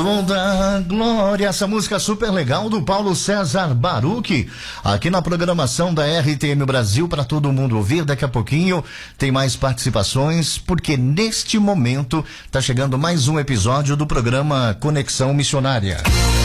Toda glória, essa música super legal do Paulo César Baruch, aqui na programação da RTM Brasil para todo mundo ouvir. Daqui a pouquinho tem mais participações, porque neste momento tá chegando mais um episódio do programa Conexão Missionária.